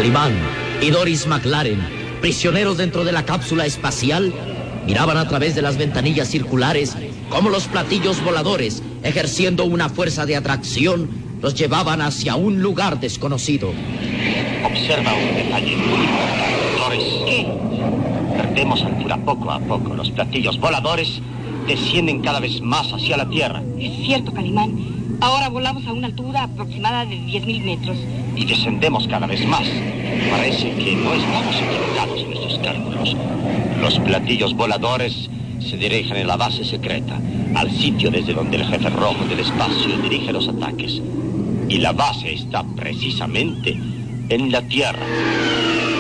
Calimán y Doris McLaren, prisioneros dentro de la cápsula espacial, miraban a través de las ventanillas circulares cómo los platillos voladores, ejerciendo una fuerza de atracción, los llevaban hacia un lugar desconocido. Observa un detalle muy importante, Doris. ¿Qué? Perdemos altura poco a poco. Los platillos voladores descienden cada vez más hacia la Tierra. Es cierto, Calimán. Ahora volamos a una altura aproximada de 10.000 metros. Y descendemos cada vez más. Parece que no estamos equivocados en nuestros cálculos. Los platillos voladores se dirigen a la base secreta, al sitio desde donde el jefe rojo del espacio dirige los ataques. Y la base está precisamente en la Tierra.